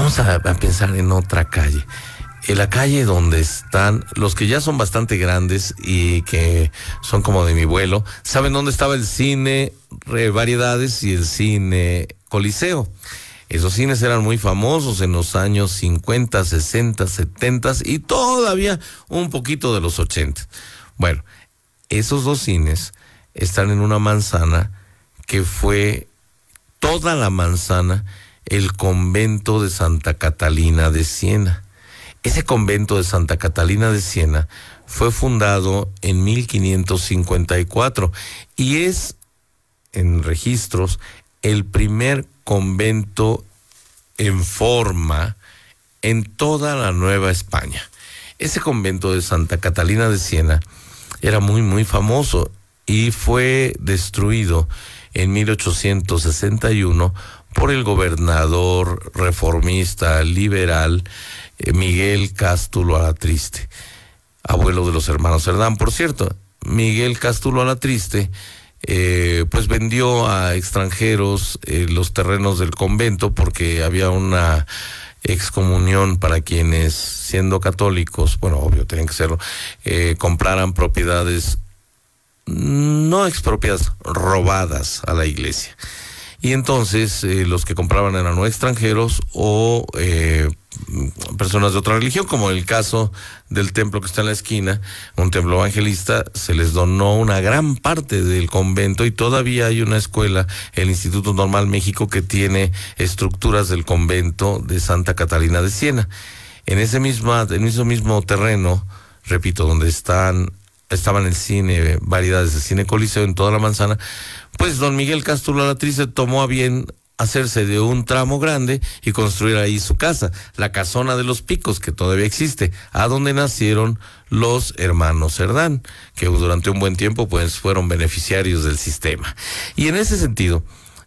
Vamos a pensar en otra calle. En la calle donde están los que ya son bastante grandes y que son como de mi vuelo, ¿saben dónde estaba el cine Variedades y el cine Coliseo? Esos cines eran muy famosos en los años 50, 60, 70 y todavía un poquito de los 80. Bueno, esos dos cines están en una manzana que fue toda la manzana el convento de Santa Catalina de Siena. Ese convento de Santa Catalina de Siena fue fundado en 1554 y es, en registros, el primer convento en forma en toda la Nueva España. Ese convento de Santa Catalina de Siena era muy, muy famoso y fue destruido en 1861 por el gobernador reformista liberal Miguel Cástulo Alatriste, abuelo de los hermanos Cerdán. Por cierto, Miguel Cástulo Alatriste pues vendió a extranjeros los terrenos del convento porque había una excomunión para quienes, siendo católicos, bueno, obvio, tenían que serlo, compraran propiedades no expropiadas, robadas a la iglesia. Y entonces los que compraban eran o extranjeros o personas de otra religión, como el caso del templo que está en la esquina, un templo evangelista. Se les donó una gran parte del convento y todavía hay una escuela, el Instituto Normal México, que tiene estructuras del convento de Santa Catalina de Siena. En ese mismo terreno, repito, donde estaban el cine Variedades, el cine Coliseo, en toda la manzana, pues don Miguel Cástulo Alatriste tomó a bien hacerse de un tramo grande y construir ahí su casa, la Casona de los Picos, que todavía existe, a donde nacieron los hermanos Cerdán, que durante un buen tiempo pues fueron beneficiarios del sistema. Y en ese sentido,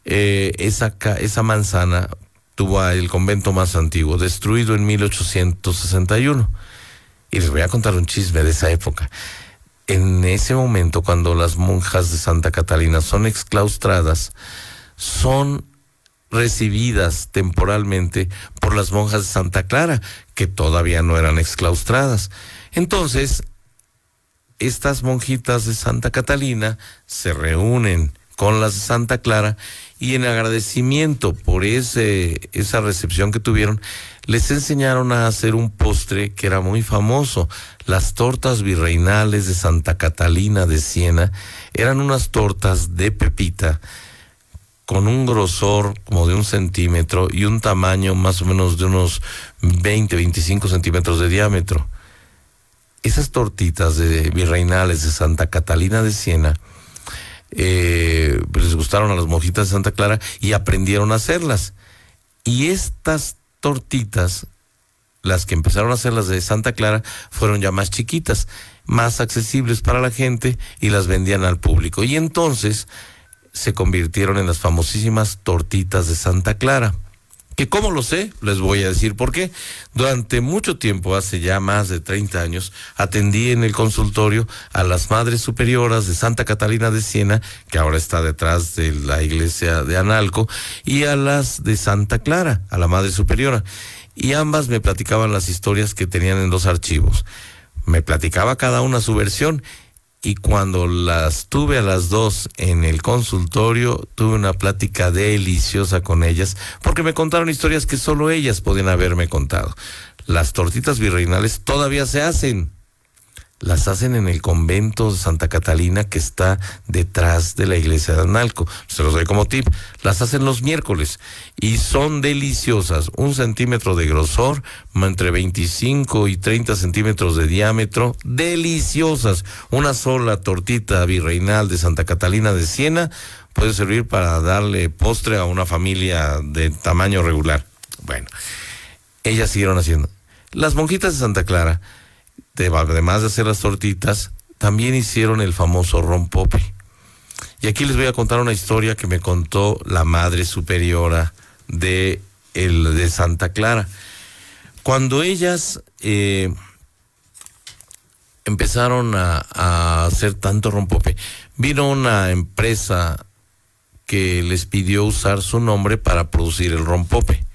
esa manzana tuvo el convento más antiguo, destruido en 1861. Y les voy a contar un chisme de esa época. En ese momento, cuando las monjas de Santa Catalina son exclaustradas, son recibidas temporalmente por las monjas de Santa Clara, que todavía no eran exclaustradas. Entonces, estas monjitas de Santa Catalina se reúnen con las de Santa Clara y en agradecimiento por esa recepción que tuvieron, les enseñaron a hacer un postre que era muy famoso. Las tortas virreinales de Santa Catalina de Siena eran unas tortas de pepita con un grosor como de 1 centímetro y un tamaño más o menos de unos 20-25 centímetros de diámetro. Esas tortitas virreinales de Santa Catalina de Siena pues les gustaron a las monjitas de Santa Clara y aprendieron a hacerlas. Y estas tortitas, las que empezaron a hacer las de Santa Clara, fueron ya más chiquitas, más accesibles para la gente y las vendían al público. Y entonces se convirtieron en las famosísimas tortitas de Santa Clara. ¿Que cómo lo sé? Les voy a decir por qué. Durante mucho tiempo, hace ya más de 30 años, atendí en el consultorio a las madres superioras de Santa Catalina de Siena, que ahora está detrás de la iglesia de Analco, y a las de Santa Clara, a la madre superiora. Y ambas me platicaban las historias que tenían en los archivos. Me platicaba cada una su versión. Y cuando las tuve a las dos en el consultorio, tuve una plática deliciosa con ellas, porque me contaron historias que solo ellas podían haberme contado. Las tortitas virreinales todavía se hacen. Las hacen en el convento de Santa Catalina, que está detrás de la iglesia de Analco. Se los doy como tip. Las hacen los miércoles y son deliciosas. 1 centímetro de grosor, entre 25 y 30 centímetros de diámetro. Deliciosas. Una sola tortita virreinal de Santa Catalina de Siena puede servir para darle postre a una familia de tamaño regular. Bueno, ellas siguieron haciendo. Las monjitas de Santa Clara, además de hacer las tortitas, también hicieron el famoso rompope. Y aquí les voy a contar una historia que me contó la madre superiora de Santa Clara. Cuando ellas empezaron a hacer tanto rompope, vino una empresa que les pidió usar su nombre para producir el rompope.